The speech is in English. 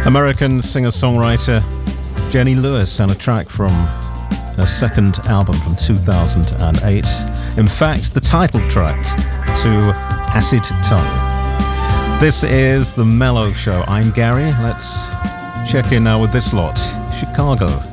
American singer-songwriter Jenny Lewis, and a track from her second album from 2008. In fact, the title track to Acid Tongue. This is The Mellow Show. I'm Gary. Let's check in now with this lot. Chicago.